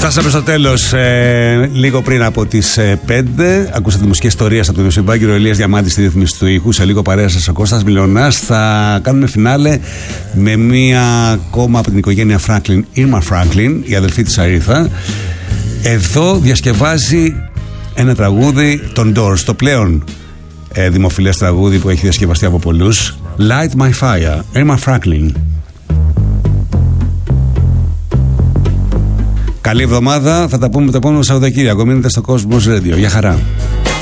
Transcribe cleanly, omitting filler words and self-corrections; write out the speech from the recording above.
Φτάσαμε στο τέλος, λίγο πριν από τις 5. Ακούσατε μουσικές ιστορίες από τον Ιωσήμπαγκυρο, Ηλίας Διαμάντης στη ρύθμιση του ήχου. Σε λίγο παρέα σας ο Κώστας Μιλωνάς. Θα κάνουμε φινάλε με μία ακόμα από την οικογένεια Franklin, Irma Franklin, η αδελφή της Αρίθα. Εδώ διασκευάζει ένα τραγούδι των Doors, το πλέον δημοφιλές τραγούδι που έχει διασκευαστεί από πολλούς. Light My Fire, Irma Franklin. Καλή εβδομάδα, θα τα πούμε το επόμενο Σαββατοκύριακο. Μείνετε στο Cosmos Radio. Γεια χαρά.